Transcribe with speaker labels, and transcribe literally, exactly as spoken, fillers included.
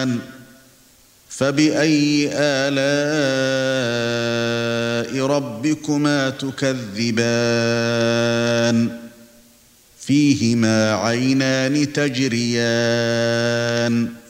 Speaker 1: الرحمن فبأي آلاء ربكما تكذبان فيهما عينان تجريان